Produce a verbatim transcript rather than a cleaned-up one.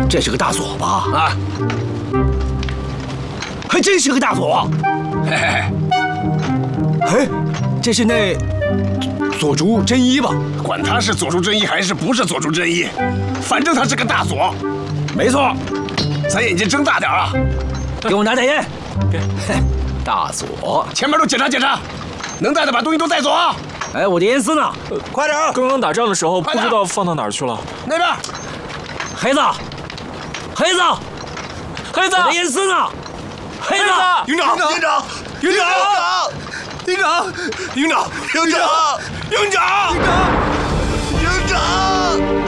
这是个大锁吧？ 啊， 还真是个大锁。 嘿嘿嘿， 哎，这是那左竹真一吧？ 管他是左竹真一还是不是左竹真一，反正他是个大锁。 没错， 咱眼睛睁大点啊！ 给我拿袋烟。 给， 大锁。 前面都检查检查，能带的把东西都带走啊！ 哎，我的烟丝呢？ 快点啊！ 刚刚打仗的时候不快点知道放到哪儿去了。 那边， 黑子，黑子， 黑子， 我的烟丝呢？黑子， 营长，营长，营长，营长，营长，营长，营长，营长，营长。